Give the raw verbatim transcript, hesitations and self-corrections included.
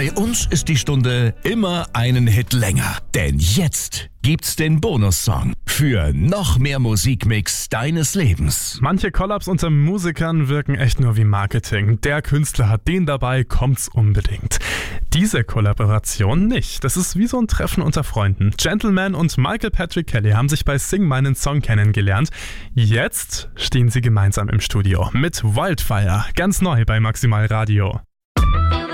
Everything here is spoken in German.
Bei uns ist die Stunde immer einen Hit länger. Denn jetzt gibt's den Bonussong für noch mehr Musikmix deines Lebens. Manche Collabs unter Musikern wirken echt nur wie Marketing. Der Künstler hat den dabei, kommt's unbedingt. Diese Kollaboration nicht. Das ist wie so ein Treffen unter Freunden. Gentleman und Michael Patrick Kelly haben sich bei Sing meinen Song kennengelernt. Jetzt stehen sie gemeinsam im Studio mit Wildfire. Ganz neu bei Maximal Radio.